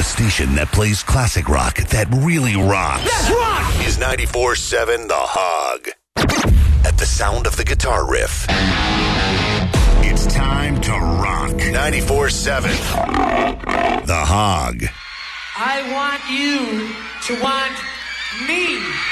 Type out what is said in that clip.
The station that plays classic rock that really rocks. Let's rock! Is 94.7 The Hog. At the sound of the guitar riff, it's time to rock. 94.7 The Hog. I want you to want me.